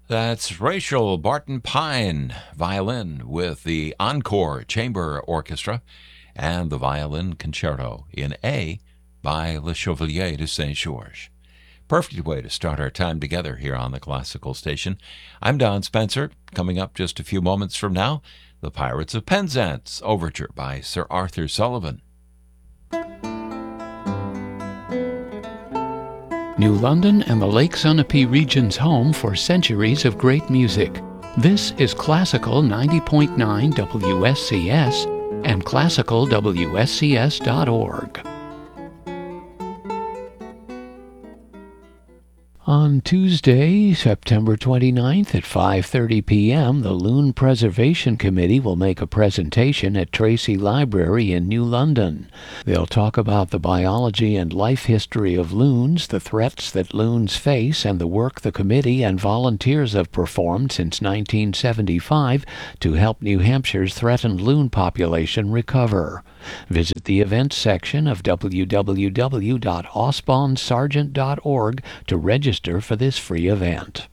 That's Rachel Barton Pine, violin with the Encore Chamber Orchestra and the Violin Concerto in A by Le Chevalier de Saint-Georges. Perfect way to start our time together here on the Classical Station. I'm Don Spencer. Coming up just a few moments from now, The Pirates of Penzance Overture by Sir Arthur Sullivan. New London and the Lake Sunapee region's home for centuries of great music. This is Classical 90.9 WSCS and classicalwscs.org. On Tuesday, September 29th at 5:30 p.m., the Loon Preservation Committee will make a presentation at Tracy Library in New London. They'll talk about the biology and life history of loons, the threats that loons face, and the work the committee and volunteers have performed since 1975 to help New Hampshire's threatened loon population recover. Visit the events section of www.osbonsargent.org to register for this free event.